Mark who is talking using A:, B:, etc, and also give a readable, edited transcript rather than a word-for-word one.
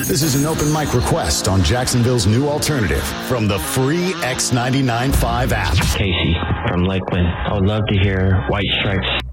A: This is an open mic request on Jacksonville's new alternative from the free X99.5 app.
B: Casey from Lakeland. I would love to hear White Stripes.